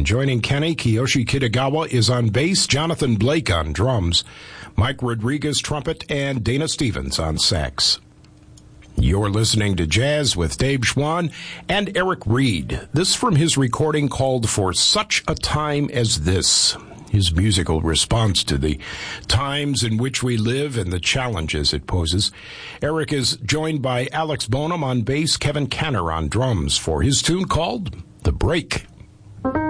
And joining Kenny, Kiyoshi Kitagawa is on bass, Jonathan Blake on drums, Mike Rodriguez trumpet, and Dana Stevens on sax. You're listening to Jazz with Dave Schwann and Eric Reed. This from his recording called For Such a Time as This. His musical response to the times in which we live and the challenges it poses. Eric is joined by Alex Bonham on bass, Kevin Canner on drums for his tune called The Break.